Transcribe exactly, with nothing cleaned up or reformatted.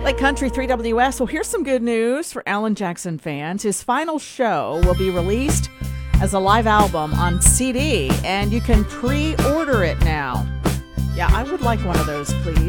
Like Country three W S. Well, here's some good news for Alan Jackson fans. His final show will be released as a live album on C D, and you can pre-order it now. Yeah, I would like one of those, please.